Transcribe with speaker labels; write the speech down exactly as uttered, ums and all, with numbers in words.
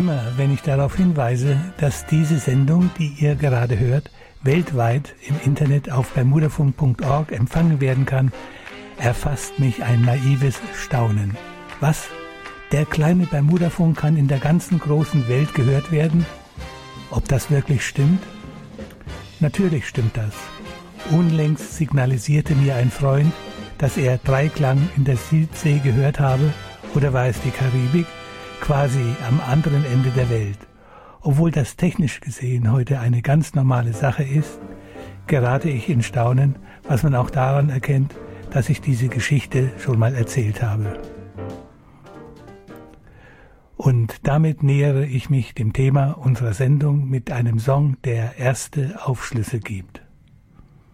Speaker 1: immer, wenn ich darauf hinweise, dass diese Sendung, die ihr gerade hört, weltweit im Internet auf bermudafunk punkt org empfangen werden kann, erfasst mich ein naives Staunen. Was? Der kleine Bermudafunk kann in der ganzen großen Welt gehört werden? Ob das wirklich stimmt? Natürlich stimmt das. Unlängst signalisierte mir ein Freund, dass er Dreiklang in der Südsee gehört habe, oder war es die Karibik, quasi am anderen Ende der Welt. Obwohl das technisch gesehen heute eine ganz normale Sache ist, gerate ich in Staunen, was man auch daran erkennt, dass ich diese Geschichte schon mal erzählt habe. Und damit nähere ich mich dem Thema unserer Sendung mit einem Song, der erste Aufschlüsse gibt.